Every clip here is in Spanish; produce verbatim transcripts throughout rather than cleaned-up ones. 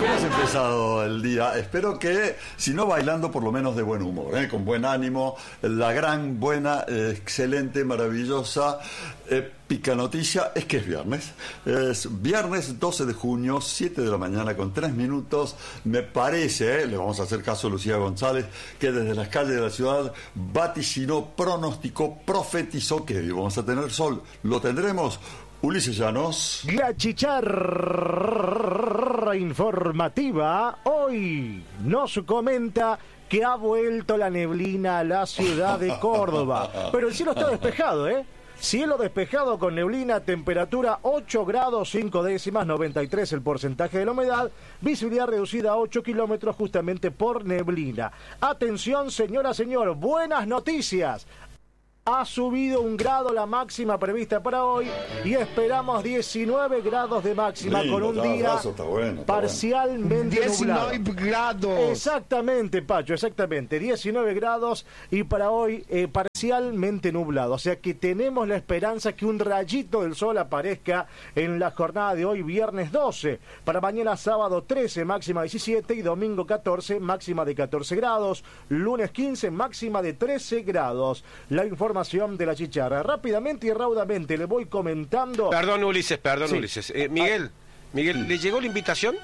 ¿Cómo has empezado el día? Espero que, si no bailando, por lo menos de buen humor, ¿eh? Con buen ánimo. La gran, buena, eh, excelente, maravillosa, épica noticia es que es viernes. Es viernes doce de junio, siete de la mañana con tres minutos. Me parece, ¿eh? Le vamos a hacer caso a Lucía González, que desde las calles de la ciudad vaticinó, pronosticó, profetizó que hoy vamos a tener sol. ¿Lo tendremos? Ulises Llanos. La chicharra informativa hoy nos comenta que ha vuelto la neblina a la ciudad de Córdoba. Pero el cielo está despejado, ¿eh? Cielo despejado con neblina, temperatura ocho grados cinco décimas, noventa y tres el porcentaje de la humedad, visibilidad reducida a ocho kilómetros justamente por neblina. Atención, señora, señor, buenas noticias. Ha subido un grado la máxima prevista para hoy y esperamos diecinueve grados de máxima. Lindo, con un día está bueno, está parcialmente bueno. nublado. diecinueve grados. Exactamente, Pacho, exactamente. diecinueve grados y para hoy eh, parcialmente nublado. O sea que tenemos la esperanza que un rayito del sol aparezca en la jornada de hoy, viernes doce. Para mañana sábado trece, máxima diecisiete, y domingo catorce, máxima de catorce grados. Lunes quince, máxima de trece grados. La información de la chicharra. Rápidamente y raudamente le voy comentando. Perdón, Ulises, perdón, sí. Ulises. Eh, Miguel, Miguel, ¿le llegó la invitación?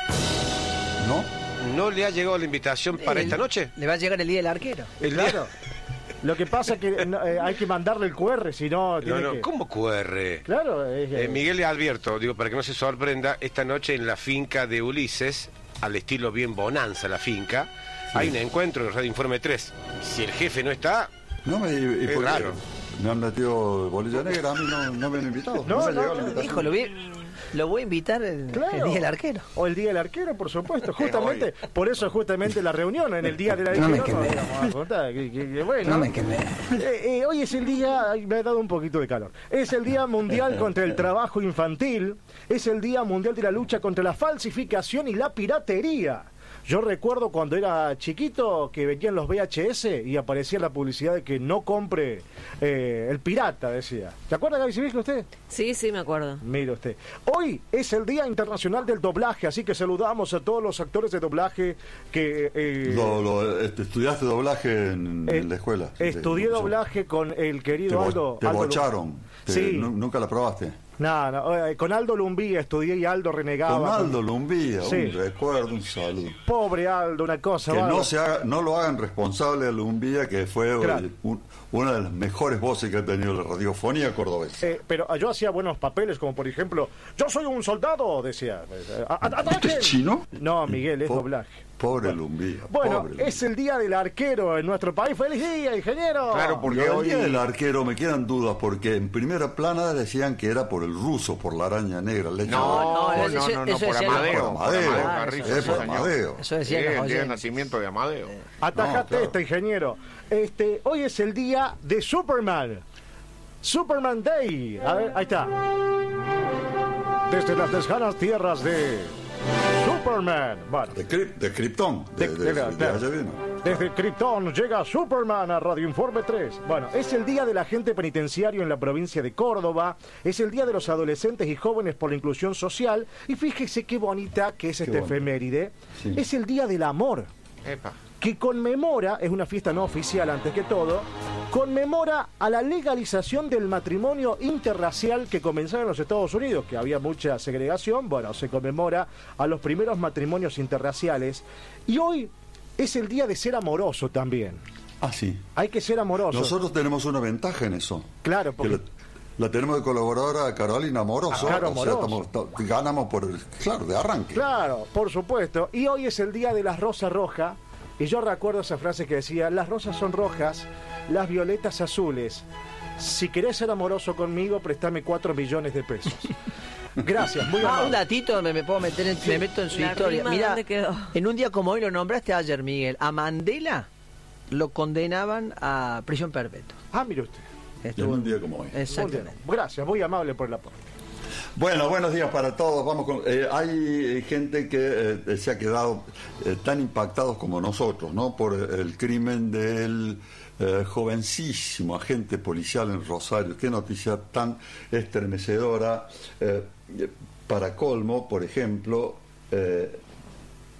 ¿No? ¿No le ha llegado la invitación para el, esta noche? Le va a llegar el día del arquero. El Claro. día... Lo que pasa es que eh, hay que mandarle el cu erre, si no tiene No, no, que... ¿cómo cu erre? Claro. Es, Eh, Miguel le advierto, digo, para que no se sorprenda, esta noche en la finca de Ulises, al estilo bien bonanza la finca, sí. Hay un encuentro en Radio Informe tres. Si el jefe no está... No me... Y, y es por raro. Me han metido bolilla negra, a mí no, no me han invitado. No, me no, llegó no, la invitación. Hijo, lo voy, lo voy a invitar el, Claro. el día del arquero. O el día del arquero, por supuesto. Justamente, por eso es justamente la reunión en el día del arquero. No me quemé. No, vamos a contar, que, que, que bueno. No me quemé. Eh, eh, hoy es el día, ay, me ha dado un poquito de calor. Es el Día Mundial contra el Trabajo Infantil. Es el Día Mundial de la Lucha contra la Falsificación y la Piratería. Yo recuerdo cuando era chiquito que venían los ve hache ese y aparecía la publicidad de que no compre eh, el pirata, decía. ¿Se acuerda, Gaby Civil, usted? Sí, sí, me acuerdo. Mire usted. Hoy es el Día Internacional del Doblaje, así que saludamos a todos los actores de doblaje que... Eh, lo, lo, este, ¿Estudiaste doblaje en, eh, en la escuela? Estudié sí, doblaje con el querido te Aldo... Te Aldo bocharon. Te, sí. ¿Nunca la probaste? No, no, eh, con Aldo Lumbía estudié y Aldo renegaba. Con Aldo Lumbía, Sí. un recuerdo, un saludo. Pobre Aldo, una cosa... Que bárbara. no, se haga, no lo hagan responsable a Lumbía, que fue Claro. un, una de las mejores voces que ha tenido la radiofonía cordobesa. Eh, pero yo hacía buenos papeles, como por ejemplo, yo soy un soldado, decía. A- a- ¿Ataquen? ¿Es chino? No, Miguel, es Po- doblaje. Pobre Bueno. Lumbía. Bueno, pobre es el día del arquero en nuestro país. ¡Feliz día, ingeniero! Claro, porque Porque hoy- hoy el arquero me quedan dudas, porque en primera plana decían que era por el ruso, por la araña negra. Le No, no, no, eso- no, no, no, eso por decía- Amadeo. Por Amadeo. Por Ah, Carrizo, eso- es sí, por señor. Amadeo. Eso decían Sí, los el día de oyentes. nacimiento de Amadeo. Atajate No, claro. esta, ingeniero. Este, hoy es el día de Superman. Superman Day. A ver, ahí está. Desde las lejanas tierras de Superman. Bueno, De, Kryp- de Krypton. De, De- de- de- de- de claro. allá vino. desde Krypton llega Superman a Radio Informe tres. Bueno, es el día del agente penitenciario en la provincia de Córdoba. Es el día de los adolescentes y jóvenes por la inclusión social. Y fíjese qué bonita que es Qué esta bonito. efeméride. Sí. Es el día del amor, Epa. que conmemora, es una fiesta no oficial antes que todo, conmemora a la legalización del matrimonio interracial que comenzaba en los Estados Unidos, que había mucha segregación. Bueno, se conmemora a los primeros matrimonios interraciales. Y hoy es el día de ser amoroso también. Ah, sí. Hay que ser amoroso. Nosotros tenemos una ventaja en eso. Claro, Que porque... la, la tenemos de colaboradora a Carolina Amoroso. Ah, claro, o sea, Amoroso. estamos- to- ganamos por el, claro, de arranque. Claro, por supuesto. Y hoy es el día de las rosas rojas. Y yo recuerdo esa frase que decía, las rosas son rojas, las violetas azules. Si querés ser amoroso conmigo, préstame cuatro millones de pesos. Gracias, muy Ah, un amable. datito, me, me puedo meter en, me meto en su La historia. rima, Mira, ¿dónde quedó? en un día como hoy lo nombraste ayer, Miguel. A Mandela lo condenaban a prisión perpetua. Ah, mire usted. Y en Estuvo- un día como hoy. Exactamente. Gracias, muy amable por el aporte. Bueno, buenos días para todos. Vamos con, eh, hay gente que eh, se ha quedado eh, tan impactados como nosotros, ¿no? Por el crimen del eh, jovencísimo agente policial en Rosario. Qué noticia tan estremecedora. Eh, para colmo, por ejemplo, eh,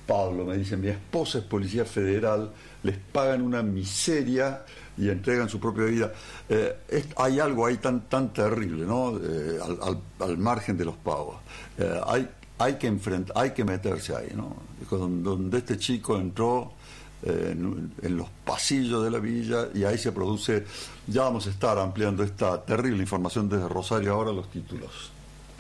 Pablo me dice, mi esposa es policía federal, les pagan una miseria y entregan su propia vida. Eh, es, hay algo ahí tan tan terrible, ¿no? Eh, al, al, al margen de los pagos. Eh, hay hay que enfrentar, hay que meterse ahí, ¿no? Donde, donde este chico entró eh, en, en los pasillos de la villa, y ahí se produce. Ya vamos a estar ampliando esta terrible información desde Rosario. Ahora los títulos.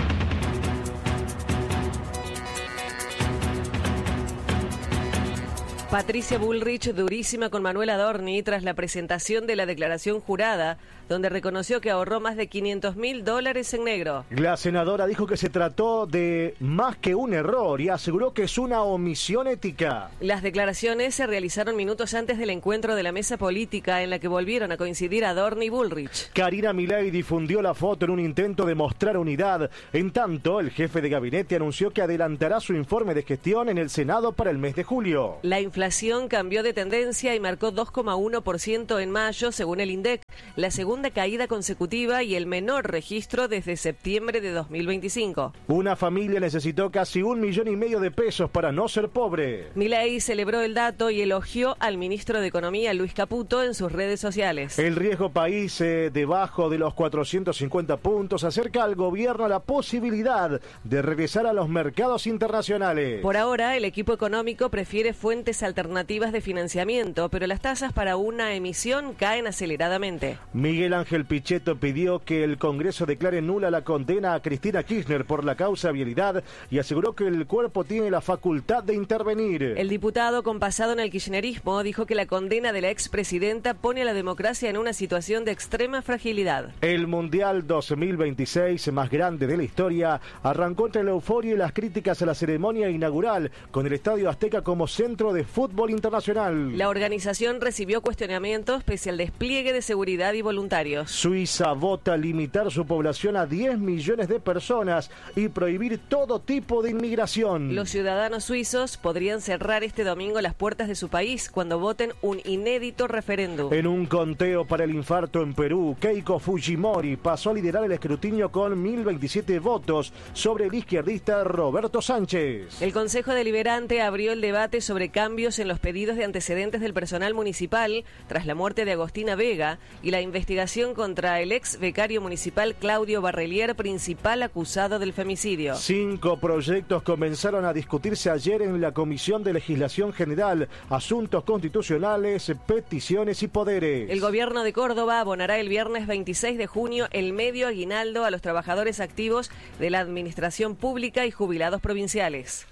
Patricia Bullrich durísima con Manuel Adorni tras la presentación de la declaración jurada, donde reconoció que ahorró más de quinientos mil dólares en negro. La senadora dijo que se trató de más que un error y aseguró que es una omisión ética. Las declaraciones se realizaron minutos antes del encuentro de la mesa política en la que volvieron a coincidir Adorni y Bullrich. Karina Milei difundió la foto en un intento de mostrar unidad. En tanto, el jefe de gabinete anunció que adelantará su informe de gestión en el Senado para el mes de julio. La La inflación cambió de tendencia y marcó dos coma uno por ciento en mayo, según el INDEC, la segunda caída consecutiva y el menor registro desde septiembre de dos mil veinticinco. Una familia necesitó casi un millón y medio de pesos para no ser pobre. Milei celebró el dato y elogió al ministro de Economía, Luis Caputo, en sus redes sociales. El riesgo país eh, debajo de los cuatrocientos cincuenta puntos acerca al gobierno a la posibilidad de regresar a los mercados internacionales. Por ahora, el equipo económico prefiere fuentes alternativas de financiamiento, pero las tasas para una emisión caen aceleradamente. Miguel Ángel Pichetto pidió que el Congreso declare nula la condena a Cristina Kirchner por la causa vialidad y aseguró que el cuerpo tiene la facultad de intervenir. El diputado con pasado en el kirchnerismo dijo que la condena de la expresidenta pone a la democracia en una situación de extrema fragilidad. El Mundial dos mil veintiséis, más grande de la historia, arrancó entre la euforia y las críticas a la ceremonia inaugural, con el Estadio Azteca como centro de fútbol internacional. La organización recibió cuestionamientos pese al despliegue de seguridad y voluntarios. Suiza vota limitar su población a diez millones de personas y prohibir todo tipo de inmigración. Los ciudadanos suizos podrían cerrar este domingo las puertas de su país cuando voten un inédito referéndum. En un conteo para el infarto en Perú, Keiko Fujimori pasó a liderar el escrutinio con mil veintisiete votos sobre el izquierdista Roberto Sánchez. El Consejo Deliberante abrió el debate sobre cambios en los pedidos de antecedentes del personal municipal tras la muerte de Agostina Vega y la investigación contra el ex becario municipal Claudio Barrelier, principal acusado del femicidio. Cinco proyectos comenzaron a discutirse ayer en la Comisión de Legislación General, Asuntos Constitucionales, Peticiones y Poderes. El gobierno de Córdoba abonará el viernes veintiséis de junio el medio aguinaldo a los trabajadores activos de la administración pública y jubilados provinciales.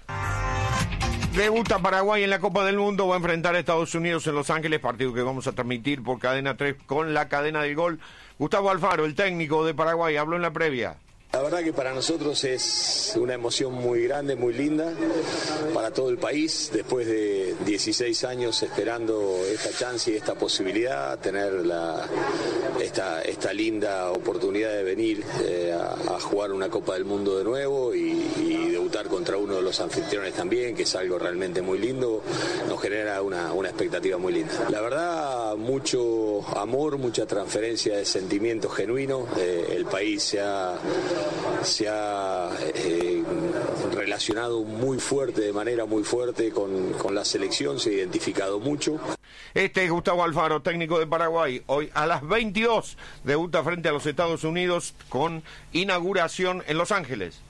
Debuta Paraguay en la Copa del Mundo, va a enfrentar a Estados Unidos en Los Ángeles, partido que vamos a transmitir por Cadena tres con la cadena del gol. Gustavo Alfaro, el técnico de Paraguay, habló en la previa. La verdad que para nosotros es una emoción muy grande, muy linda, para todo el país, después de dieciséis años esperando esta chance y esta posibilidad, tener la, esta, esta linda oportunidad de venir eh, a, a jugar una Copa del Mundo de nuevo y, y debutar contra uno de los anfitriones también, que es algo realmente muy lindo, nos genera una, una expectativa muy linda. La verdad, mucho amor, mucha transferencia de sentimientos genuinos, eh, el país se ha... se ha eh, relacionado muy fuerte, de manera muy fuerte con, con la selección, se ha identificado mucho. Este es Gustavo Alfaro, técnico de Paraguay. Hoy a las veintidós debuta frente a los Estados Unidos con inauguración en Los Ángeles.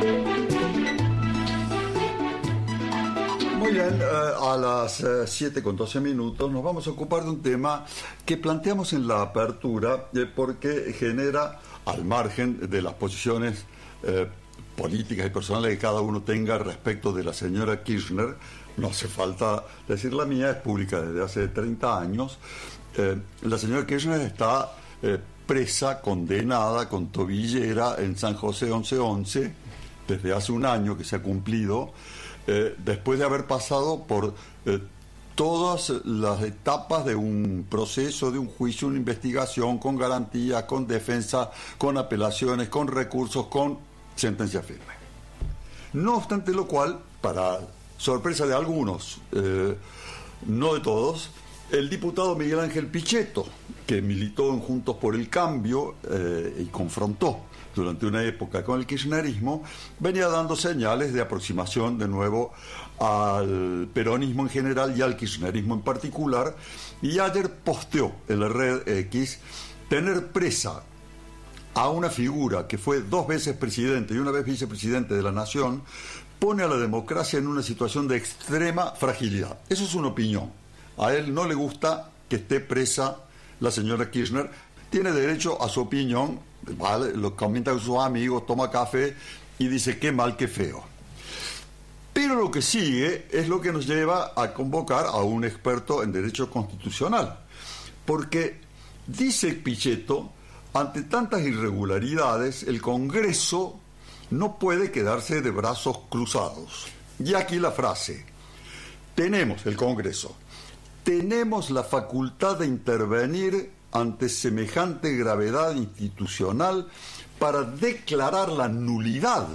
Muy bien, eh, a las eh, siete con doce minutos nos vamos a ocupar de un tema que planteamos en la apertura eh, porque genera, al margen de las posiciones eh, políticas y personales que cada uno tenga respecto de la señora Kirchner, no hace falta decir la mía, es pública desde hace treinta años, eh, la señora Kirchner está eh, presa, condenada, con tobillera en San José once once, desde hace un año que se ha cumplido, eh, después de haber pasado por... Eh, todas las etapas de un proceso, de un juicio, una investigación con garantías, con defensa, con apelaciones, con recursos, con sentencia firme. No obstante lo cual, para sorpresa de algunos, eh, no de todos, el diputado Miguel Ángel Pichetto, que militó en Juntos por el Cambio eh, y confrontó durante una época con el kirchnerismo, venía dando señales de aproximación de nuevo al peronismo en general y al kirchnerismo en particular, y ayer posteó en la red X tener presa a una figura que fue dos veces presidente y una vez vicepresidente de la Nación, pone a la democracia en una situación de extrema fragilidad. Eso es una opinión. A él no le gusta que esté presa la señora Kirchner. Tiene derecho a su opinión, ¿vale? Lo comenta con sus amigos, toma café y dice qué mal, qué feo. Pero lo que sigue es lo que nos lleva a convocar a un experto en derecho constitucional. Porque dice Pichetto, ante tantas irregularidades, el Congreso no puede quedarse de brazos cruzados. Y aquí la frase: tenemos, el Congreso, tenemos la facultad de intervenir ante semejante gravedad institucional para declarar la nulidad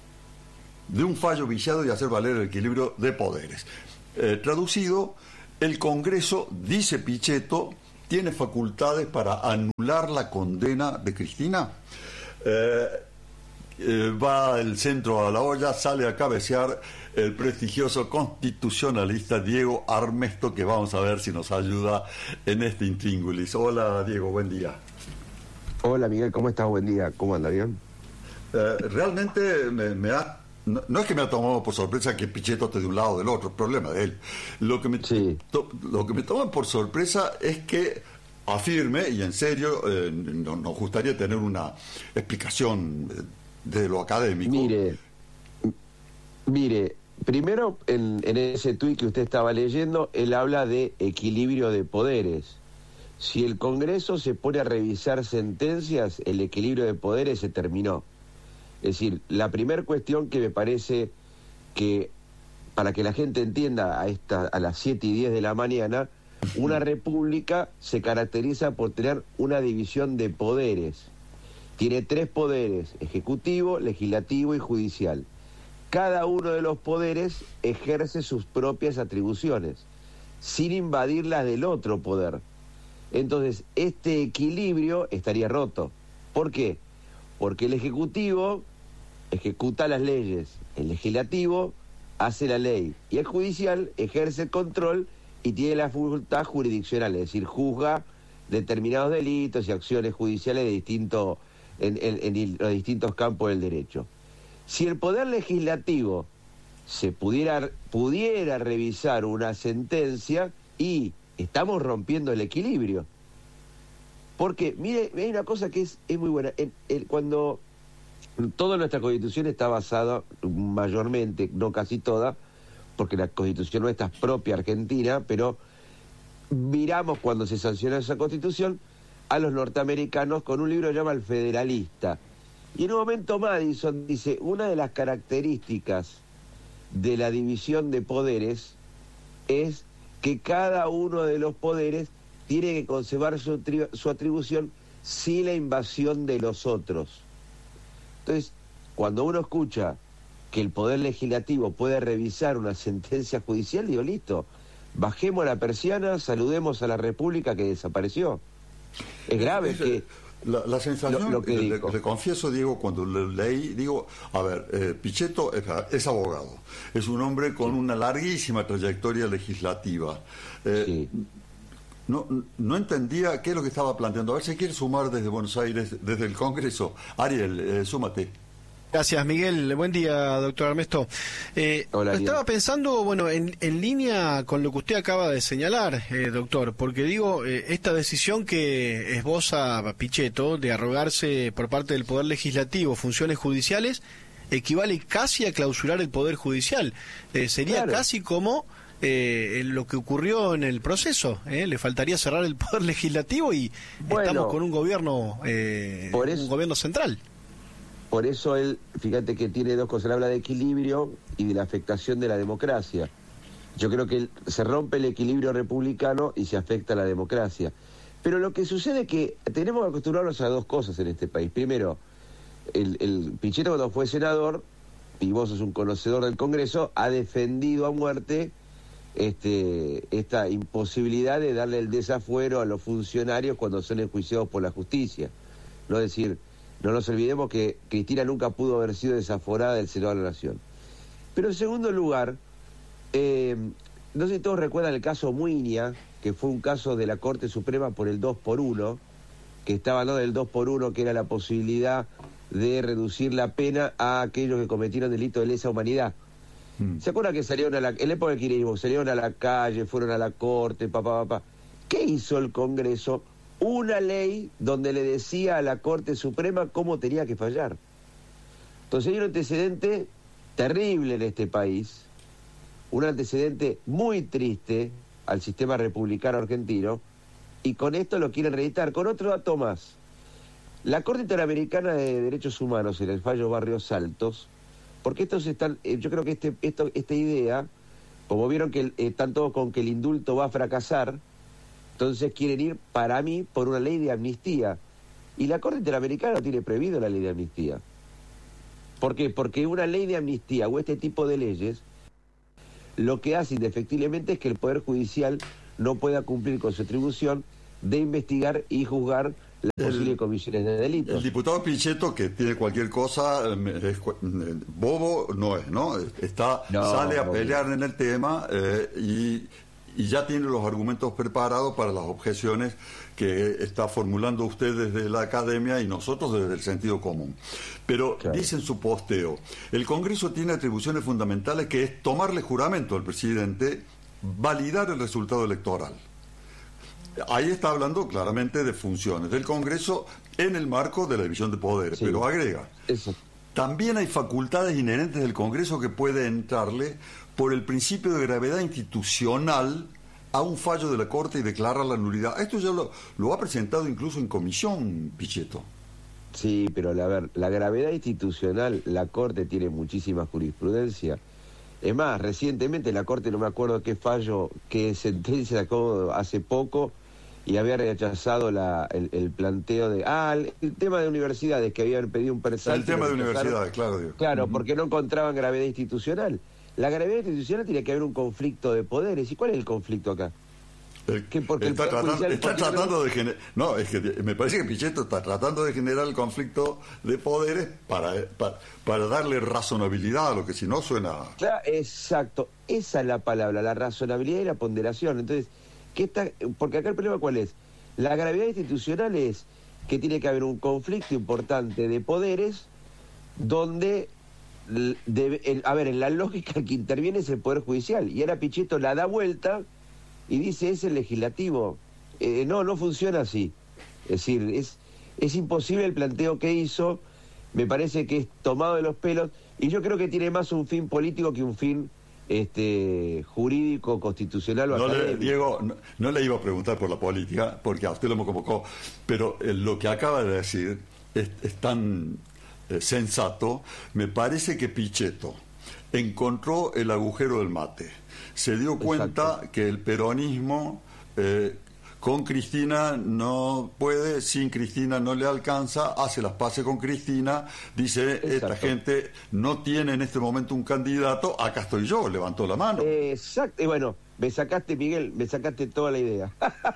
de un fallo viciado y hacer valer el equilibrio de poderes. Eh, traducido, el Congreso, dice Pichetto, tiene facultades para anular la condena de Cristina. Eh, eh, va el centro a la olla, sale a cabecear el prestigioso constitucionalista Diego Armesto, que vamos a ver si nos ayuda en este intríngulis. Hola Diego, buen día. Hola Miguel, ¿cómo estás? Buen día, ¿cómo anda? ¿Bien? Eh, realmente me, me ha... No, no es que me ha tomado por sorpresa que Pichetto esté de un lado o del otro, el problema de él. Lo que me, sí. to, lo que me toma por sorpresa es que afirme, y en serio, eh, no, nos gustaría tener una explicación de lo académico. Mire, mire, primero en, en ese tuit que usted estaba leyendo, él habla de equilibrio de poderes. Si el Congreso se pone a revisar sentencias, el equilibrio de poderes se terminó. Es decir, la primera cuestión que me parece que, para que la gente entienda, a, esta, a las siete y diez de la mañana, una república se caracteriza por tener una división de poderes. Tiene tres poderes: ejecutivo, legislativo y judicial. Cada uno de los poderes ejerce sus propias atribuciones, sin invadir las del otro poder. Entonces, este equilibrio estaría roto. ¿Por qué? Porque el Ejecutivo ejecuta las leyes, el Legislativo hace la ley y el Judicial ejerce el control y tiene la facultad jurisdiccional, es decir, juzga determinados delitos y acciones judiciales de distinto, en, en, en los distintos campos del derecho. Si el Poder Legislativo se pudiera, pudiera revisar una sentencia, y estamos rompiendo el equilibrio. Porque, mire, hay una cosa que es, es muy buena. En, en, cuando toda nuestra Constitución está basada, mayormente, no casi toda, porque la Constitución nuestra es propia argentina, pero miramos cuando se sancionó esa Constitución a los norteamericanos con un libro que se llama El Federalista. Y en un momento Madison dice, una de las características de la división de poderes es que cada uno de los poderes tiene que conservar su, tri- su atribución sin la invasión de los otros. Entonces, cuando uno escucha que el Poder Legislativo puede revisar una sentencia judicial, digo, listo, bajemos la persiana, saludemos a la República que desapareció. Es grave es, que... La, la sensación, lo, lo que le, le confieso, Diego, cuando le leí, digo, a ver, eh, Pichetto es, es abogado, es un hombre con sí. una larguísima trayectoria legislativa. Eh, sí. No, no entendía qué es lo que estaba planteando. A ver si quiere sumar desde Buenos Aires, desde el Congreso. Ariel, eh, súmate. Gracias, Miguel. Buen día, doctor Armesto. Eh, Hola, estaba pensando, bueno, en, en línea con lo que usted acaba de señalar, eh, doctor, porque digo, eh, esta decisión que esboza Pichetto de arrogarse por parte del Poder Legislativo funciones judiciales equivale casi a clausurar el Poder Judicial. Eh, sería claro. casi como... Eh, lo que ocurrió en el proceso, ¿eh? Le faltaría cerrar el Poder Legislativo y bueno, estamos con un gobierno eh, por eso, un gobierno central. Por eso él, fíjate que tiene dos cosas, él habla de equilibrio y de la afectación de la democracia. Yo creo que se rompe el equilibrio republicano y se afecta a la democracia. Pero lo que sucede es que tenemos que acostumbrarnos a dos cosas en este país. Primero, el, el Pichetto, cuando fue senador, y vos sos un conocedor del Congreso, ha defendido a muerte Este, esta imposibilidad de darle el desafuero a los funcionarios cuando son enjuiciados por la justicia. No es decir, No nos olvidemos que Cristina nunca pudo haber sido desaforada del Senado de la Nación. Pero en segundo lugar, eh, no sé si todos recuerdan el caso Muiña, que fue un caso de la Corte Suprema por el dos por uno, que estaba hablando del dos por uno, que era la posibilidad de reducir la pena a aquellos que cometieron delitos de lesa humanidad. Mm. ¿Se acuerdan que salieron a la, en la época del kirchnerismo, salieron a la calle, fueron a la Corte, papá, papá? ¿Qué hizo el Congreso? Una ley donde le decía a la Corte Suprema cómo tenía que fallar. Entonces hay un antecedente terrible en este país, un antecedente muy triste al sistema republicano argentino, y con esto lo quieren reeditar. Con otro dato más, la Corte Interamericana de Derechos Humanos, en el fallo Barrios Altos, porque estos están, eh, yo creo que este, esto, esta idea, como vieron que eh, están todos con que el indulto va a fracasar, entonces quieren ir, para mí, por una ley de amnistía. Y la Corte Interamericana no tiene prohibido la ley de amnistía. ¿Por qué? Porque una ley de amnistía o este tipo de leyes lo que hace indefectiblemente es que el Poder Judicial no pueda cumplir con su atribución de investigar y juzgar las posibles comisiones de delitos. El diputado Pichetto, que tiene cualquier cosa, es, bobo no es, ¿no? Está, no, sale a pelear en el tema eh, y... y ya tiene los argumentos preparados para las objeciones que está formulando usted desde la academia y nosotros desde el sentido común. Pero claro, dice en su posteo, el Congreso tiene atribuciones fundamentales que es tomarle juramento al presidente, validar el resultado electoral. Ahí está hablando claramente de funciones del Congreso en el marco de la división de poderes, sí, pero agrega, eso. También hay facultades inherentes del Congreso que puede entrarle por el principio de gravedad institucional a un fallo de la Corte y declarar la nulidad. Esto ya lo, lo ha presentado incluso en comisión, Pichetto. Sí, pero la, ver, la gravedad institucional, la Corte tiene muchísima jurisprudencia. Es más, recientemente la Corte, no me acuerdo qué fallo, qué sentencia sacó hace poco, y había rechazado la, el, el planteo de... Ah, el, el tema de universidades, que habían pedido un persalto. El tema de universidades, claro. Digo. Claro, uh-huh. porque no encontraban gravedad institucional. La gravedad institucional tiene que haber un conflicto de poderes. ¿Y cuál es el conflicto acá? El, que porque está el tratando, está tratando de generar... No, es que me parece que Pichetto está tratando de generar el conflicto de poderes para, para, para darle razonabilidad a lo que si no suena... Claro, exacto. Esa es la palabra, la razonabilidad y la ponderación. Entonces... ¿Qué está? Porque acá el problema ¿cuál es? La gravedad institucional es que tiene que haber un conflicto importante de poderes donde, debe, el, a ver, en la lógica que interviene es el Poder Judicial. Y ahora Pichetto la da vuelta y dice es el legislativo. Eh, no, no funciona así. Es decir, es, es imposible el planteo que hizo, me parece que es tomado de los pelos, y yo creo que tiene más un fin político que un fin... este jurídico, constitucional o no le, Diego, no, no le iba a preguntar por la política, porque a usted lo me convocó, pero eh, lo que acaba de decir es, es tan eh, sensato. Me parece que Pichetto encontró el agujero del mate, se dio cuenta Exacto. que el peronismo eh, con Cristina no puede, sin Cristina no le alcanza, hace las paces con Cristina, dice, Exacto. esta gente no tiene en este momento un candidato, acá estoy yo, levantó la mano. Exacto, y bueno, me sacaste, Miguel, me sacaste toda la idea.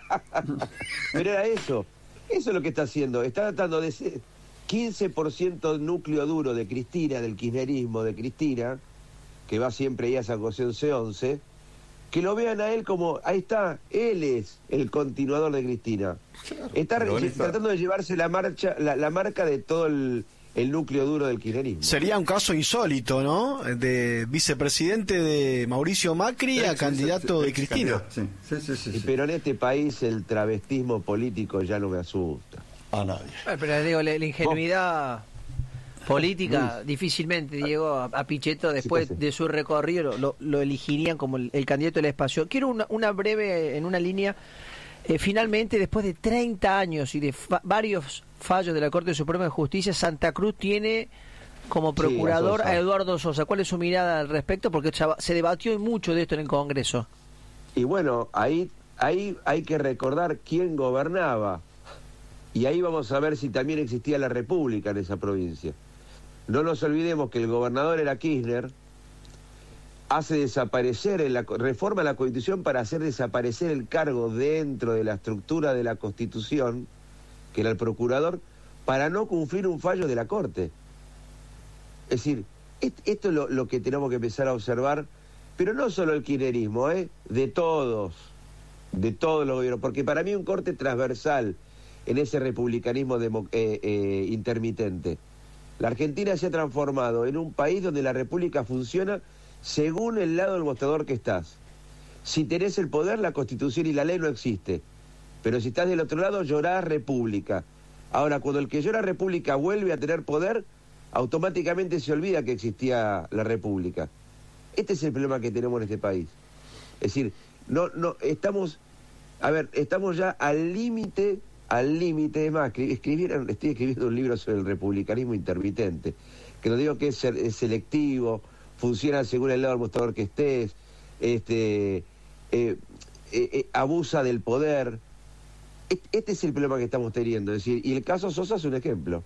Pero era eso, eso es lo que está haciendo, está tratando de ser quince por ciento núcleo duro de Cristina, del kirchnerismo de Cristina, que va siempre ahí a San José once once, que lo vean a él como, ahí está, él es el continuador de Cristina. Claro, está tratando de llevarse la marcha, la, la marca de todo el, el núcleo duro del kirchnerismo. Sería un caso insólito, ¿no? De vicepresidente de Mauricio Macri sí, a sí, candidato sí, sí, de Cristina. Sí, sí, sí, sí, sí. Pero en este país el travestismo político ya no me asusta. A nadie. Bueno, pero digo, la, la ingenuidad... ¿Vos? Política, Luis. Difícilmente, Diego, a, a Pichetto, después sí, de su recorrido, lo, lo, lo elegirían como el, el candidato del espacio. Quiero una, una breve, en una línea, eh, finalmente, después de treinta años y de fa varios fallos de la Corte Suprema de Justicia, Santa Cruz tiene como procurador sí, a, a Eduardo Sosa. ¿Cuál es su mirada al respecto? Porque se debatió mucho de esto en el Congreso. Y bueno, ahí, ahí hay que recordar quién gobernaba. Y ahí vamos a ver si también existía la República en esa provincia. No nos olvidemos que el gobernador era Kirchner, hace desaparecer, en la reforma la Constitución para hacer desaparecer el cargo dentro de la estructura de la Constitución, que era el procurador, para no cumplir un fallo de la Corte. Es decir, esto es lo, lo que tenemos que empezar a observar, pero no solo el kirchnerismo, ¿eh? de todos, de todos los gobiernos, porque para mí un corte transversal en ese republicanismo demo, eh, eh, intermitente. La Argentina se ha transformado en un país donde la república funciona según el lado del mostrador que estás. Si tenés el poder, la Constitución y la ley no existe, pero si estás del otro lado, llorás república. Ahora, cuando el que llora república vuelve a tener poder, automáticamente se olvida que existía la república. Este es el problema que tenemos en este país. Es decir, no, no, estamos, a ver, estamos ya al límite, al límite, es más, escribieron, estoy escribiendo un libro sobre el republicanismo intermitente, que no digo que es, es selectivo, funciona según el lado del mostrador que estés, este, eh, eh, eh, abusa del poder. Este es el problema que estamos teniendo, es decir, y el caso Sosa es un ejemplo.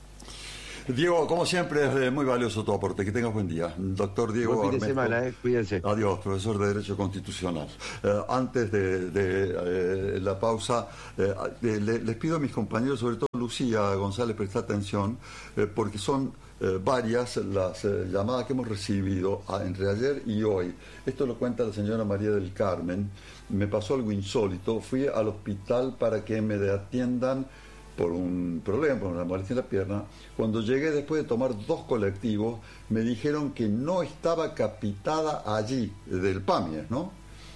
Diego, como siempre, es muy valioso tu aporte. Que tengas buen día. Doctor Diego Buen fin de Armesto. semana, eh. Cuídense. Adiós, profesor de Derecho Constitucional. Eh, antes de, de eh, la pausa, eh, le, les pido a mis compañeros, sobre todo Lucía González, prestar atención, eh, porque son eh, varias las eh, llamadas que hemos recibido a, entre ayer y hoy. Esto lo cuenta la señora María del Carmen. Me pasó algo insólito. Fui al hospital para que me atiendan por un problema, por una molestia en la pierna. Cuando llegué, después de tomar dos colectivos, me dijeron que no estaba capitada allí, del PAMI, ¿no?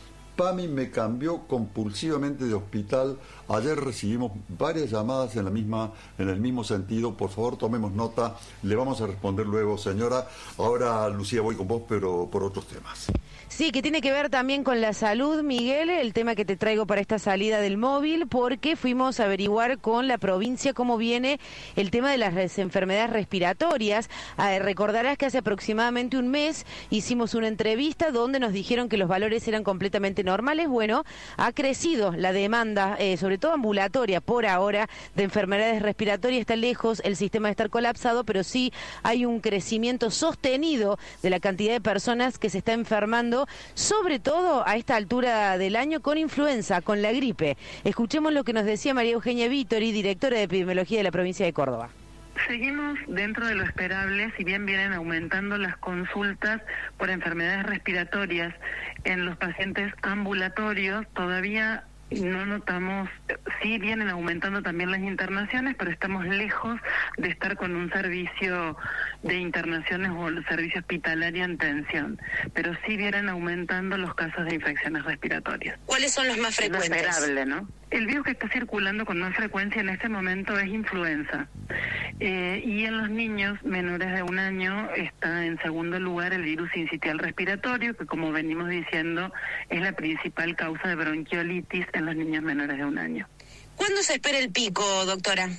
PAMI me cambió compulsivamente de hospital. Ayer recibimos varias llamadas en la misma, en el mismo sentido. Por favor, tomemos nota. Le vamos a responder luego, señora. Ahora, Lucía, voy con vos, pero por otros temas. Sí, que tiene que ver también con la salud, Miguel, el tema que te traigo para esta salida del móvil, porque fuimos a averiguar con la provincia cómo viene el tema de las enfermedades respiratorias. Eh, recordarás que hace aproximadamente un mes hicimos una entrevista donde nos dijeron que los valores eran completamente normales. Bueno, ha crecido la demanda, eh, sobre todo ambulatoria por ahora, de enfermedades respiratorias. Está lejos el sistema de estar colapsado, pero sí hay un crecimiento sostenido de la cantidad de personas que se está enfermando, sobre todo a esta altura del año, con influenza, con la gripe. Escuchemos lo que nos decía María Eugenia Vítori, directora de epidemiología de la provincia de Córdoba. Seguimos dentro de lo esperable, si bien vienen aumentando las consultas por enfermedades respiratorias en los pacientes ambulatorios, todavía no notamos, sí vienen aumentando también las internaciones, pero estamos lejos de estar con un servicio de internaciones o el servicio hospitalario en tensión, pero sí vienen aumentando los casos de infecciones respiratorias. ¿Cuáles son los más frecuentes? Lo esperable, ¿no? El virus que está circulando con más frecuencia en este momento es influenza. Eh, y en los niños menores de un año está en segundo lugar el virus sincitial respiratorio, que como venimos diciendo es la principal causa de bronquiolitis en los niños menores de un año. ¿Cuándo se espera el pico, doctora?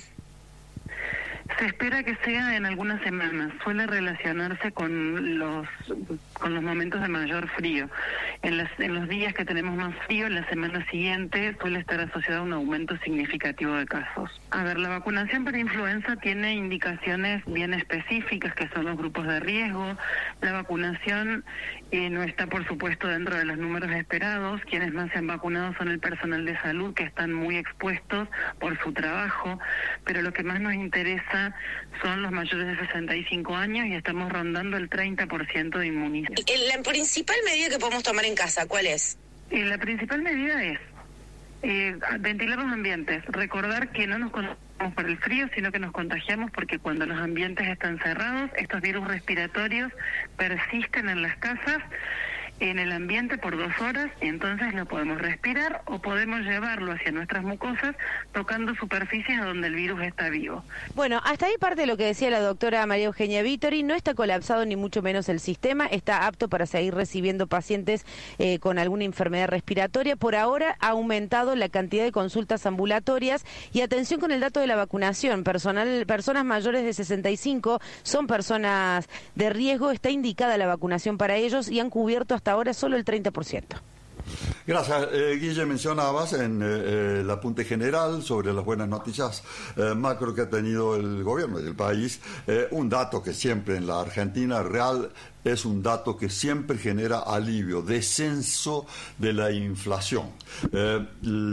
Se espera que sea en algunas semanas. Suele relacionarse con los con los momentos de mayor frío. En, las, en los días que tenemos más frío, en la semana siguiente suele estar asociado a un aumento significativo de casos. A ver, la vacunación para influenza tiene indicaciones bien específicas, que son los grupos de riesgo. La vacunación eh, no está, por supuesto, dentro de los números esperados. Quienes más se han vacunado son el personal de salud, que están muy expuestos por su trabajo, pero lo que más nos interesa son los mayores de sesenta y cinco años y estamos rondando el treinta por ciento de inmunización. La principal medida que podemos tomar en casa, ¿cuál es? Eh, la principal medida es eh, ventilar los ambientes, recordar que no nos contagiamos por el frío, sino que nos contagiamos porque cuando los ambientes están cerrados, estos virus respiratorios persisten en las casas, en el ambiente por dos horas, y entonces lo podemos respirar o podemos llevarlo hacia nuestras mucosas tocando superficies a donde el virus está vivo. Bueno, hasta ahí parte de lo que decía la doctora María Eugenia Vítori. No está colapsado ni mucho menos el sistema, está apto para seguir recibiendo pacientes eh, con alguna enfermedad respiratoria. Por ahora ha aumentado la cantidad de consultas ambulatorias y atención con el dato de la vacunación. Personal, personas mayores de sesenta y cinco son personas de riesgo, está indicada la vacunación para ellos y han cubierto hasta ahora solo el treinta por ciento. Gracias. Eh, Guille, mencionabas en eh, el apunte general sobre las buenas noticias eh, macro que ha tenido el gobierno del país, eh, un dato que siempre en la Argentina real es un dato que siempre genera alivio, descenso de la inflación. Eh,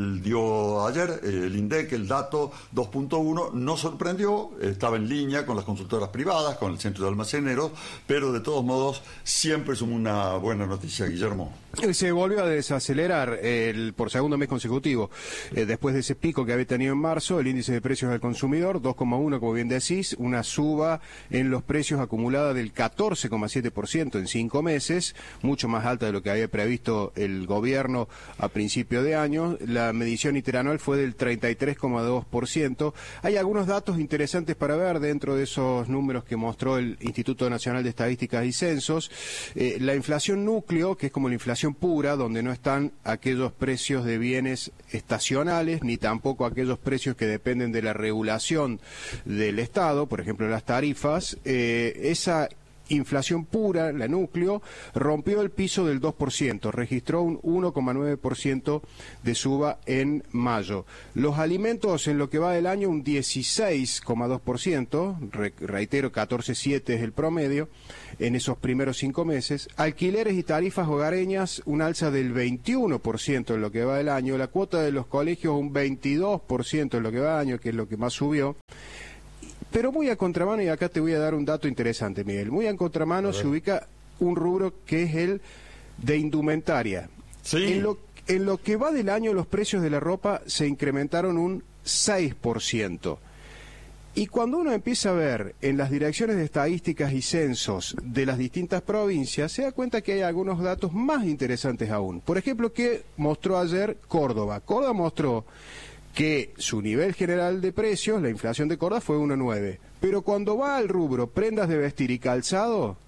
dio ayer eh, el INDEC el dato dos punto uno, no sorprendió, estaba en línea con las consultoras privadas, con el centro de almaceneros, pero de todos modos siempre es una buena noticia, Guillermo. Se volvió a desacelerar el, por segundo mes consecutivo. Eh, después de ese pico que había tenido en marzo, el índice de precios del consumidor, dos coma uno, como bien decís, una suba en los precios acumulada del catorce coma siete por ciento en cinco meses, mucho más alta de lo que había previsto el gobierno a principio de año. La medición interanual fue del treinta y tres coma dos por ciento. Hay algunos datos interesantes para ver dentro de esos números que mostró el Instituto Nacional de Estadísticas y Censos. Eh, la inflación núcleo, que es como la inflación pura, donde no están aquellos precios de bienes estacionales, ni tampoco aquellos precios que dependen de la regulación del Estado, por ejemplo las tarifas, eh, esa inflación pura, la núcleo, rompió el piso del dos por ciento, registró un uno coma nueve por ciento de suba en mayo. Los alimentos en lo que va del año un dieciséis coma dos por ciento, re, reitero, catorce coma siete es el promedio en esos primeros cinco meses. Alquileres y tarifas hogareñas, un alza del veintiuno por ciento en lo que va del año. La cuota de los colegios un veintidós por ciento en lo que va del año, que es lo que más subió. Pero muy a contramano, y acá te voy a dar un dato interesante, Miguel, muy a contramano se ubica un rubro que es el de indumentaria. Sí. En lo, en lo que va del año los precios de la ropa se incrementaron un seis por ciento. Y cuando uno empieza a ver en las direcciones de estadísticas y censos de las distintas provincias, se da cuenta que hay algunos datos más interesantes aún. Por ejemplo, que mostró ayer Córdoba. Córdoba mostró que su nivel general de precios, la inflación de Córdoba, fue uno coma nueve. Pero cuando va al rubro prendas de vestir y calzado,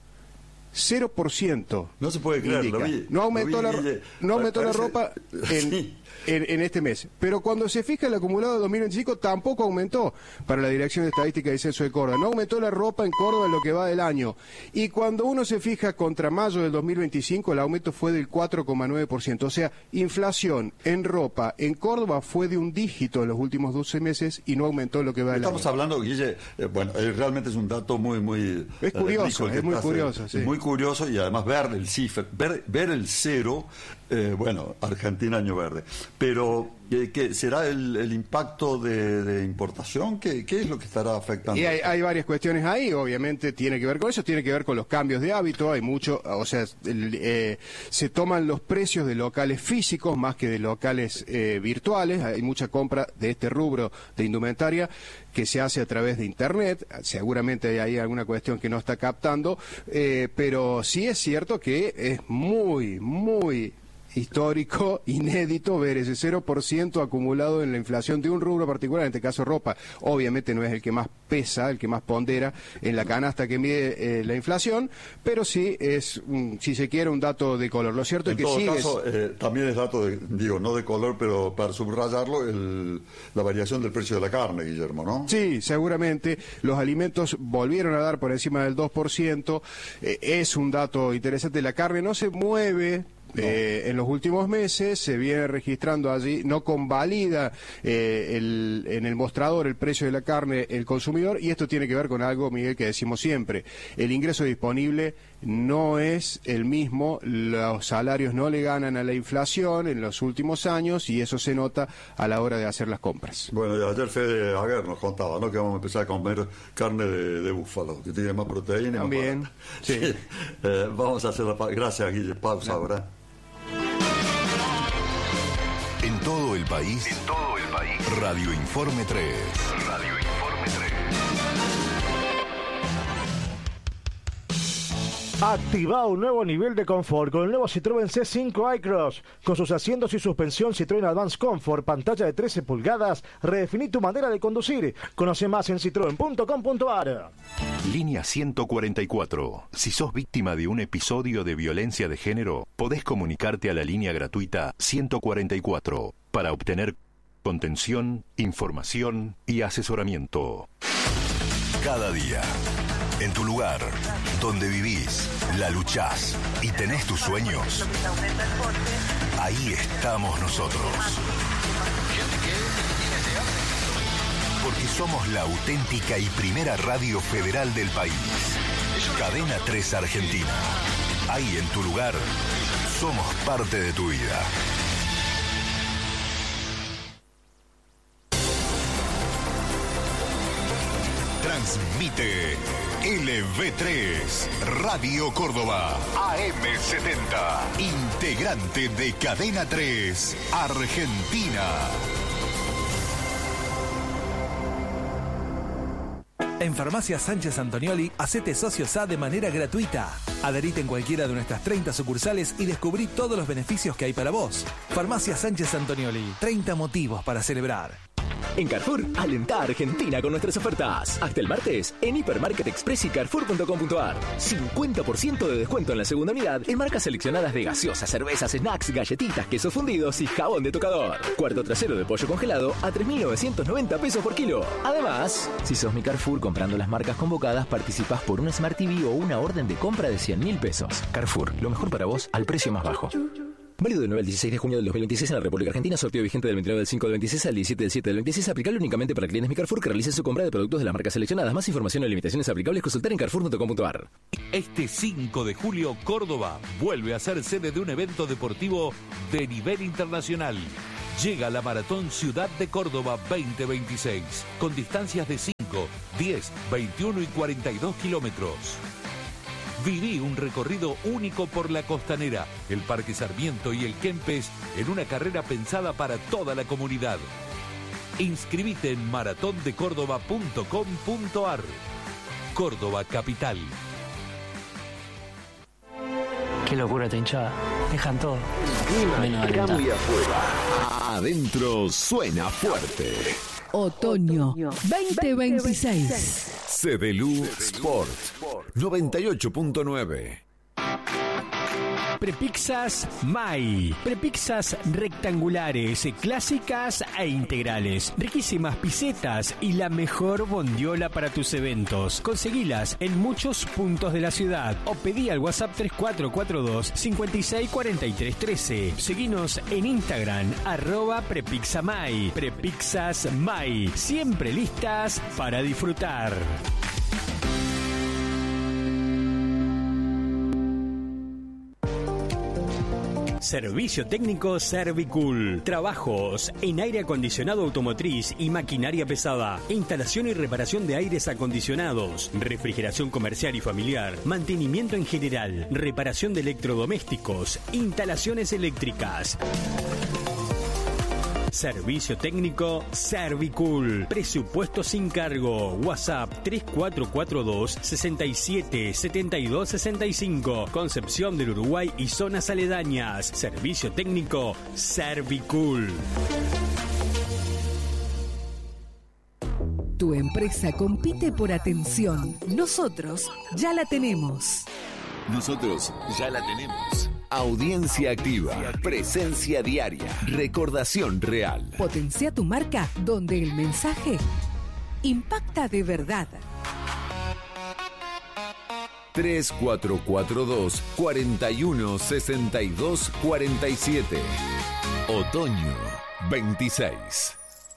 cero por ciento. No se puede creer, lo vi, no aumentó, lo vi, la, Guille, no aumentó parece, la ropa en, sí. en, en este mes. Pero cuando se fija el acumulado de dos mil veinticinco, tampoco aumentó para la Dirección de Estadística y Censo de Córdoba. No aumentó la ropa en Córdoba en lo que va del año. Y cuando uno se fija contra mayo del dos mil veinticinco, el aumento fue del cuatro coma nueve por ciento. O sea, inflación en ropa en Córdoba fue de un dígito en los últimos doce meses y no aumentó en lo que va del año. Estamos hablando, Guille, eh, bueno, eh, realmente es un dato muy, muy... Es curioso, eh, rico, es muy estás, curioso, eh, sí. Muy curioso, y además ver el cifra, ver, ver el cero, eh, bueno, Argentina año verde. Pero, eh, ¿qué será el, el impacto de, de importación? ¿Qué, ¿Qué es lo que estará afectando? Y hay, hay varias cuestiones ahí, obviamente tiene que ver con eso, tiene que ver con los cambios de hábito, hay mucho, o sea, el, eh, se toman los precios de locales físicos más que de locales eh, virtuales, hay mucha compra de este rubro de indumentaria que se hace a través de Internet, seguramente hay ahí alguna cuestión que no está captando, eh, pero sí es cierto que es muy, muy histórico, inédito, ver ese cero por ciento acumulado en la inflación de un rubro particular, en este caso ropa. Obviamente no es el que más pesa, el que más pondera en la canasta que mide eh, la inflación, pero sí es, un, si se quiere, un dato de color. Lo cierto en es que todo sigue... caso, eh, también es dato, de, digo, no de color, pero para subrayarlo, el, la variación del precio de la carne, Guillermo, ¿no? Sí, seguramente. Los alimentos volvieron a dar por encima del dos por ciento. Eh, es un dato interesante. La carne no se mueve. No. Eh, en los últimos meses se viene registrando allí, no convalida eh, el, en el mostrador el precio de la carne el consumidor, y esto tiene que ver con algo, Miguel, que decimos siempre: el ingreso disponible no es el mismo, los salarios no le ganan a la inflación en los últimos años, y eso se nota a la hora de hacer las compras. Bueno, ayer Fede Aguer nos contaba, ¿no?, que vamos a empezar a comer carne de, de búfalo, que tiene más proteína. También, más sí. sí. Eh, vamos a hacer la pa gracias, Guille, pausa ahora. En todo el país, en todo el país, Radio Informe tres. Radio Informe tres. Activa un nuevo nivel de confort con el nuevo Citroën C cinco iCross. Con sus asientos y suspensión Citroën Advance Comfort, pantalla de trece pulgadas, redefiní tu manera de conducir. Conoce más en citroen punto com punto ar. Línea ciento cuarenta y cuatro. Si sos víctima de un episodio de violencia de género, podés comunicarte a la línea gratuita ciento cuarenta y cuatro para obtener contención, información y asesoramiento. Cada día, en tu lugar, donde vivís, la luchás y tenés tus sueños, ahí estamos nosotros. Porque somos la auténtica y primera radio federal del país. Cadena tres Argentina. Ahí en tu lugar, somos parte de tu vida. Transmite L V tres, Radio Córdoba, A M setenta, integrante de Cadena tres, Argentina. En Farmacia Sánchez Antonioli, hacete socio S A de manera gratuita. Adherite en cualquiera de nuestras treinta sucursales y descubrí todos los beneficios que hay para vos. Farmacia Sánchez Antonioli, treinta motivos para celebrar. En Carrefour, alentá a Argentina con nuestras ofertas. Hasta el martes, en Hipermarket Express y Carrefour punto com punto ar. cincuenta por ciento de descuento en la segunda unidad en marcas seleccionadas de gaseosas, cervezas, snacks, galletitas, quesos fundidos y jabón de tocador. Cuarto trasero de pollo congelado a tres mil novecientos noventa pesos por kilo. Además, si sos mi Carrefour comprando las marcas convocadas, participás por un Smart T V o una orden de compra de cien mil pesos. Carrefour, lo mejor para vos al precio más bajo. Válido del nueve al dieciséis de junio del dos mil veintiséis en la República Argentina. Sorteo vigente del veintinueve del cinco del veintiséis al diecisiete del siete del veintiséis. Aplicable únicamente para clientes Mi Carrefour que realicen su compra de productos de las marcas seleccionadas. Más información y limitaciones aplicables consultar en carrefour punto com punto ar. Este cinco de julio, Córdoba vuelve a ser sede de un evento deportivo de nivel internacional. Llega la Maratón Ciudad de Córdoba veinte veintiséis, con distancias de cinco, diez, veintiuno y cuarenta y dos kilómetros. Viví un recorrido único por la Costanera, el Parque Sarmiento y el Kempes en una carrera pensada para toda la comunidad. Inscribite en maratón de córdoba punto com punto ar. Córdoba Capital. Qué locura esta hinchada. Dejan todo. Menos Clima alentar. muy afuera. Adentro suena fuerte. Otoño veinte veintiséis. Cebelú Sport noventa y ocho punto nueve. Prepizzas Mai. Prepizzas rectangulares, clásicas e integrales. Riquísimas pisetas y la mejor bondiola para tus eventos. Conseguilas en muchos puntos de la ciudad o pedí al WhatsApp tres cuatro cuatro dos, cinco seis cuatro tres uno tres. Seguinos en Instagram, arroba Prepizzamai. Prepizzas Mai. Siempre listas para disfrutar. Servicio técnico Servicool. Trabajos en aire acondicionado automotriz y maquinaria pesada. Instalación y reparación de aires acondicionados. Refrigeración comercial y familiar. Mantenimiento en general. Reparación de electrodomésticos. Instalaciones eléctricas. Servicio técnico Servicool. Presupuesto sin cargo. WhatsApp tres cuatro cuatro dos, seis siete, siete dos seis cinco. Concepción del Uruguay y zonas aledañas. Servicio técnico Servicool. Tu empresa compite por atención. Nosotros ya la tenemos. Nosotros ya la tenemos. Audiencia activa, presencia diaria, recordación real. Potencia tu marca donde el mensaje impacta de verdad. tres cuatro cuatro dos, cuatro uno, seis dos cuatro siete. Otoño veintiséis.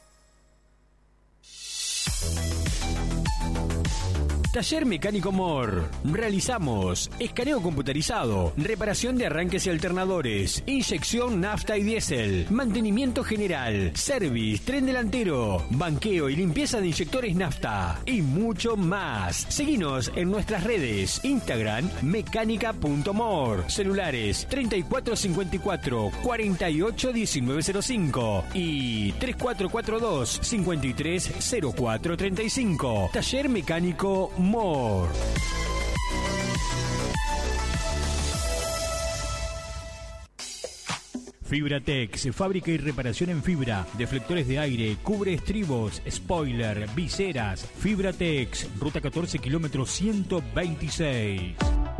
Taller Mecánico Mor. Realizamos escaneo computarizado, reparación de arranques y alternadores, inyección nafta y diésel, mantenimiento general, service, tren delantero, banqueo y limpieza de inyectores nafta y mucho más. Seguinos en nuestras redes, Instagram mecánica punto mor, celulares treinta y cuatro cincuenta y cuatro, cuarenta y ocho diecinueve cero cinco y tres cuatro cuatro dos, cincuenta y tres cero cuatro treinta y cinco. Taller Mecánico Mor. Fibratex, fábrica y reparación en fibra, deflectores de aire, cubre estribos, spoiler, viseras. Fibratex, ruta catorce, kilómetro ciento veintiséis.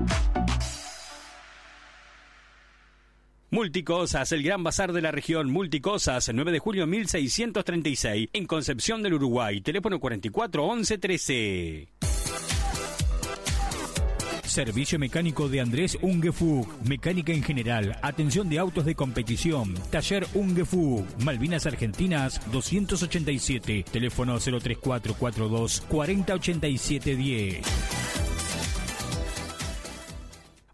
Multicosas, el gran bazar de la región. Multicosas, nueve de julio mil seiscientos treinta y seis, en Concepción del Uruguay. Teléfono cuarenta y cuatro, once, trece. Servicio mecánico de Andrés Ungefug. Mecánica en general. Atención de autos de competición. Taller Ungefug. Malvinas Argentinas doscientos ochenta y siete. Teléfono cero tres cuatro cuatro dos, cuarenta ochenta y siete diez.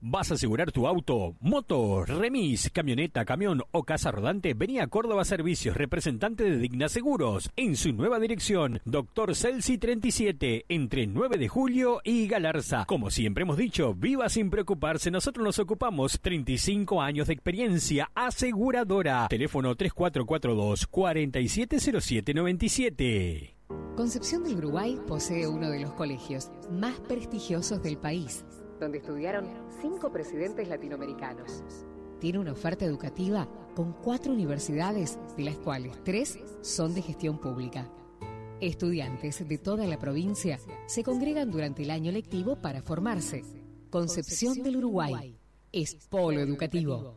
¿Vas a asegurar tu auto, moto, remis, camioneta, camión o casa rodante? Vení a Córdoba Servicios, representante de Digna Seguros, en su nueva dirección, Doctor Celsi treinta y siete, entre nueve de julio y Galarza. Como siempre hemos dicho, viva sin preocuparse, nosotros nos ocupamos. treinta y cinco años de experiencia aseguradora. Teléfono tres cuatro cuatro dos, cuatro siete cero siete nueve siete. Concepción del Uruguay posee uno de los colegios más prestigiosos del país, donde estudiaron cinco presidentes latinoamericanos. Tiene una oferta educativa con cuatro universidades, de las cuales tres son de gestión pública. Estudiantes de toda la provincia se congregan durante el año lectivo para formarse. Concepción del Uruguay es polo educativo.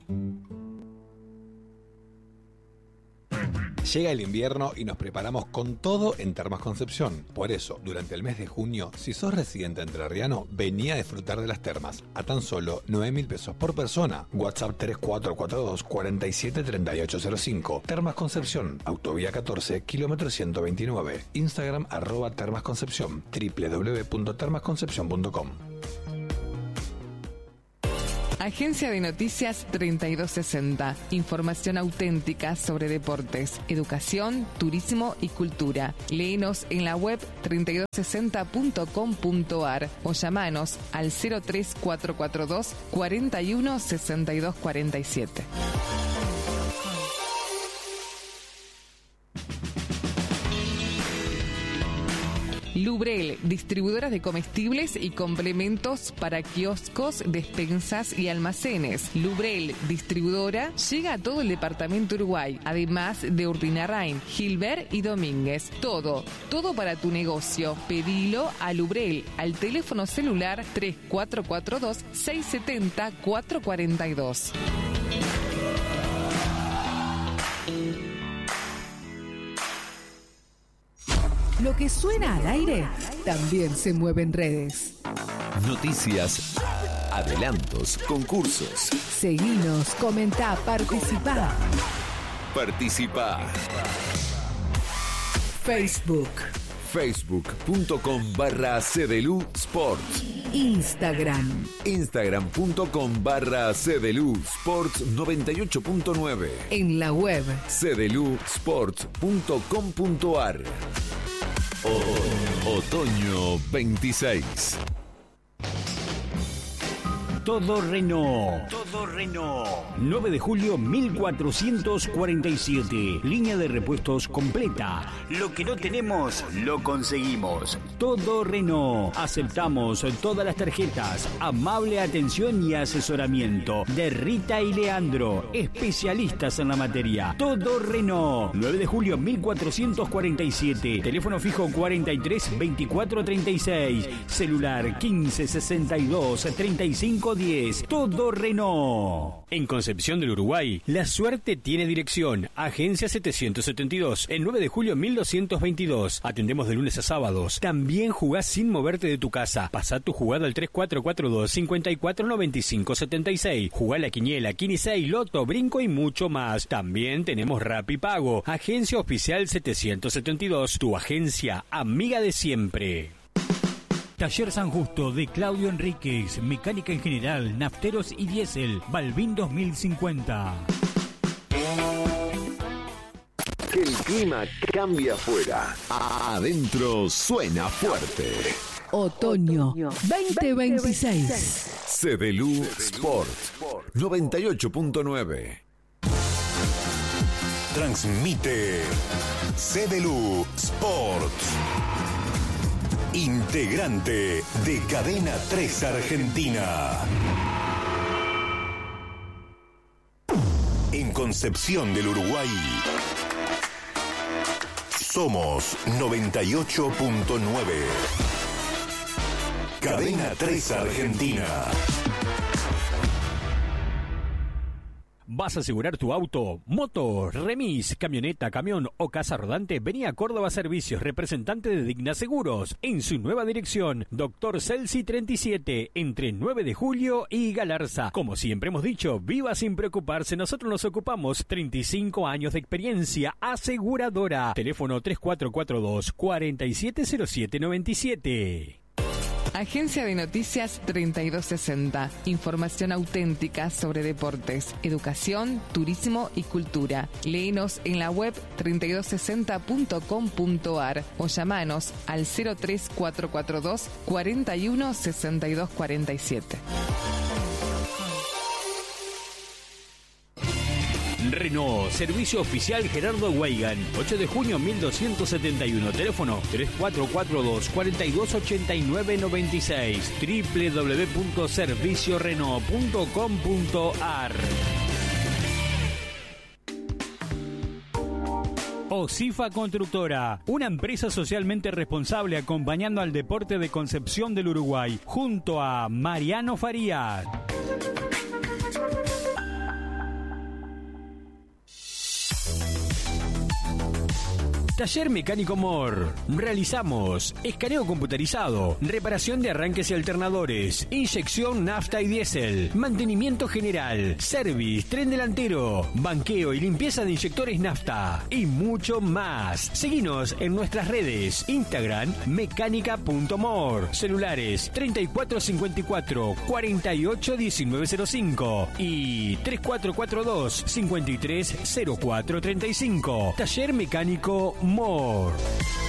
Llega el invierno y nos preparamos con todo en Termas Concepción. Por eso, durante el mes de junio, si sos residente entrerriano, vení a disfrutar de las termas a tan solo nueve mil pesos por persona. WhatsApp tres cuatro cuatro dos, cuatro siete tres ocho cero cinco. Termas Concepción, Autovía catorce, kilómetro ciento veintinueve. Instagram arroba Termas Concepción, doble u doble u doble u punto termas concepción punto com. Agencia de Noticias treinta y dos sesenta. Información auténtica sobre deportes, educación, turismo y cultura. Léenos en la web treinta y dos sesenta punto com punto ar o llamanos al cero tres cuatro cuatro dos, cuatro uno, seis dos cuatro siete. Lubrel, distribuidora de comestibles y complementos para kioscos, despensas y almacenes. Lubrel, distribuidora, llega a todo el departamento Uruguay, además de Urdinarrain, Gilbert y Domínguez. Todo, todo para tu negocio. Pedilo a Lubrel, al teléfono celular tres cuatro cuatro dos, seis siete cero, cuatro cuatro dos. Lo que suena al aire también se mueve en redes. Noticias, adelantos, concursos. Seguinos, comentá, participá. Participa. Facebook. Facebook.com barra Cedelu Sports. Instagram. Instagram.com barra Cedelu Sports noventa y ocho punto nueve. En la web cedelu sports punto com punto ar. O- Otoño veintiséis. Todo Renault. Todo Renault. nueve de julio mil cuatrocientos cuarenta y siete. Línea de repuestos completa. Lo que no tenemos, lo conseguimos. Todo Renault. Aceptamos todas las tarjetas. Amable atención y asesoramiento. De Rita y Leandro. Especialistas en la materia. Todo Renault. nueve de julio mil cuatrocientos cuarenta y siete. Teléfono fijo cuarenta y tres, veinticuatro treinta y seis. Celular quince, sesenta y dos, treinta y cinco diez. Todo Renault. En Concepción del Uruguay, la suerte tiene dirección. Agencia setecientos setenta y dos. El nueve de julio mil doscientos veintidós. Atendemos de lunes a sábados. También jugás sin moverte de tu casa. Pasá tu jugada al tres cuatro cuatro dos, cinco cuatro nueve cinco siete seis. Jugá la quiniela, quince, loto, brinco y mucho más. También tenemos Rappi Pago. Agencia oficial setecientos setenta y dos. Tu agencia amiga de siempre. Taller San Justo de Claudio Enríquez, mecánica en general, nafteros y diésel, Balbín dos mil cincuenta. Que el clima cambie afuera. Adentro suena fuerte. Otoño veinte veintiséis. Cedelu Sport noventa y ocho punto nueve. Transmite Cedelu Sport. Integrante de Cadena tres Argentina. En Concepción del Uruguay somos noventa y ocho punto nueve. Cadena tres Argentina. ¿Vas a asegurar tu auto, moto, remis, camioneta, camión o casa rodante? Vení a Córdoba Servicios, representante de Digna Seguros, en su nueva dirección, Doctor Celsi treinta y siete, entre nueve de julio y Galarza. Como siempre hemos dicho, viva sin preocuparse, nosotros nos ocupamos. treinta y cinco años de experiencia aseguradora. Teléfono tres cuatro cuatro dos, cuatro siete cero siete nueve siete. Agencia de Noticias treinta y dos sesenta. Información auténtica sobre deportes, educación, turismo y cultura. Léenos en la web treinta y dos sesenta punto com punto ar o llamanos al cero tres cuatro cuatro dos, cuarenta y uno, sesenta y dos cuarenta y siete. Renault, servicio oficial Gerardo Weigand, ocho de junio mil doscientos setenta y uno, teléfono tres cuatro cuatro dos, cuatro dos ocho nueve nueve seis, doble u doble u doble u punto servicio renault punto com punto ar. Osifa Constructora, una empresa socialmente responsable acompañando al deporte de Concepción del Uruguay, junto a Mariano Farías. Taller Mecánico Mor. Realizamos escaneo computarizado, reparación de arranques y alternadores, inyección nafta y diésel, mantenimiento general, service, tren delantero, banqueo y limpieza de inyectores nafta y mucho más. Seguinos en nuestras redes, Instagram mecánica punto mor, celulares treinta y cuatro cincuenta y cuatro, cuarenta y ocho diecinueve cero cinco y tres cuatro cuatro dos, cincuenta y tres cero cuatro treinta y cinco. Taller Mecánico More.